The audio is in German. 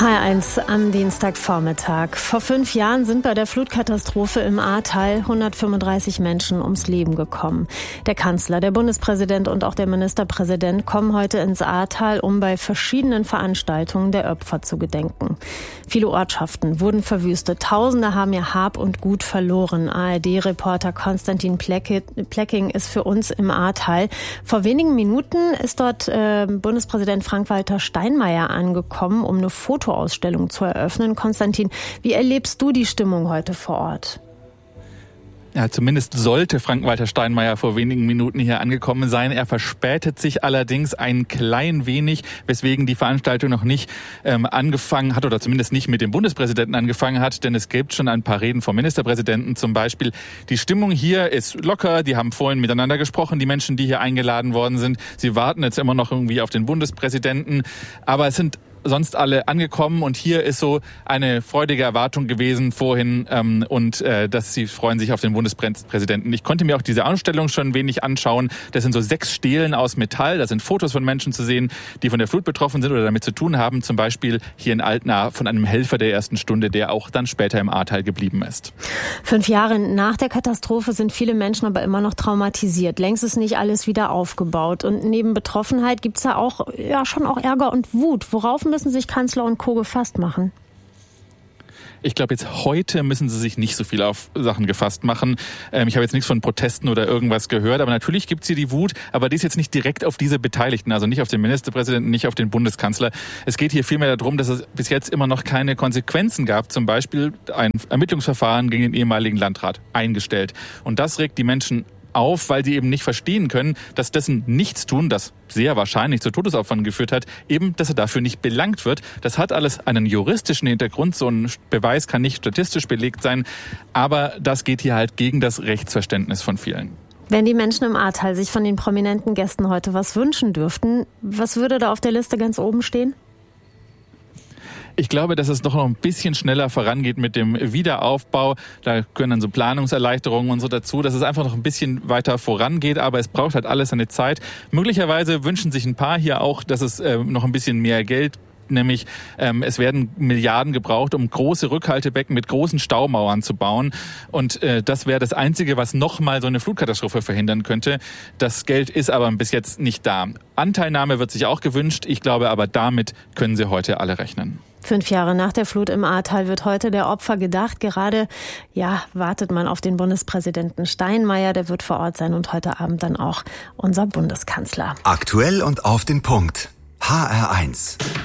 HR1 am Dienstagvormittag. Vor 5 Jahren sind bei der Flutkatastrophe im Ahrtal 135 Menschen ums Leben gekommen. Der Kanzler, der Bundespräsident und auch der Ministerpräsident kommen heute ins Ahrtal, um bei verschiedenen Veranstaltungen der Opfer zu gedenken. Viele Ortschaften wurden verwüstet. Tausende haben ihr Hab und Gut verloren. ARD-Reporter Konstantin Plecking ist für uns im Ahrtal. Vor wenigen Minuten ist dort Bundespräsident Frank-Walter Steinmeier angekommen, um eine Fotoausstellung zu eröffnen. Konstantin, wie erlebst du die Stimmung heute vor Ort? Ja, zumindest sollte Frank-Walter Steinmeier vor wenigen Minuten hier angekommen sein. Er verspätet sich allerdings ein klein wenig, weswegen die Veranstaltung noch nicht angefangen hat oder zumindest nicht mit dem Bundespräsidenten angefangen hat, denn es gibt schon ein paar Reden vom Ministerpräsidenten zum Beispiel. Die Stimmung hier ist locker, die haben vorhin miteinander gesprochen, die Menschen, die hier eingeladen worden sind. Sie warten jetzt immer noch irgendwie auf den Bundespräsidenten, aber es sind sonst alle angekommen und hier ist so eine freudige Erwartung gewesen vorhin dass sie freuen sich auf den Bundespräsidenten. Ich konnte mir auch diese Ausstellung schon ein wenig anschauen. Das sind so 6 Stelen aus Metall. Da sind Fotos von Menschen zu sehen, die von der Flut betroffen sind oder damit zu tun haben. Zum Beispiel hier in Altena von einem Helfer der ersten Stunde, der auch dann später im Ahrtal geblieben ist. 5 Jahre nach der Katastrophe sind viele Menschen aber immer noch traumatisiert. Längst ist nicht alles wieder aufgebaut. Und neben Betroffenheit gibt es da auch, schon auch Ärger und Wut. Worauf müssen sich Kanzler und Co. gefasst machen? Ich glaube, jetzt heute müssen sie sich nicht so viel auf Sachen gefasst machen. Ich habe jetzt nichts von Protesten oder irgendwas gehört, aber natürlich gibt es hier die Wut, aber die ist jetzt nicht direkt auf diese Beteiligten, also nicht auf den Ministerpräsidenten, nicht auf den Bundeskanzler. Es geht hier vielmehr darum, dass es bis jetzt immer noch keine Konsequenzen gab, zum Beispiel ein Ermittlungsverfahren gegen den ehemaligen Landrat eingestellt. Und das regt die Menschen auf, weil sie eben nicht verstehen können, dass dessen Nichtstun, das sehr wahrscheinlich zu Todesopfern geführt hat, eben, dass er dafür nicht belangt wird. Das hat alles einen juristischen Hintergrund. So ein Beweis kann nicht statistisch belegt sein. Aber das geht hier halt gegen das Rechtsverständnis von vielen. Wenn die Menschen im Ahrtal sich von den prominenten Gästen heute was wünschen dürften, was würde da auf der Liste ganz oben stehen? Ich glaube, dass es doch noch ein bisschen schneller vorangeht mit dem Wiederaufbau. Da gehören dann so Planungserleichterungen und so dazu, dass es einfach noch ein bisschen weiter vorangeht. Aber es braucht halt alles seine Zeit. Möglicherweise wünschen sich ein paar hier auch, dass es noch ein bisschen mehr Geld nämlich es werden Milliarden gebraucht, um große Rückhaltebecken mit großen Staumauern zu bauen. Und das wäre das Einzige, was nochmal so eine Flutkatastrophe verhindern könnte. Das Geld ist aber bis jetzt nicht da. Anteilnahme wird sich auch gewünscht. Ich glaube aber, damit können sie heute alle rechnen. 5 Jahre nach der Flut im Ahrtal wird heute der Opfer gedacht. Gerade wartet man auf den Bundespräsidenten Steinmeier. Der wird vor Ort sein und heute Abend dann auch unser Bundeskanzler. Aktuell und auf den Punkt. HR1.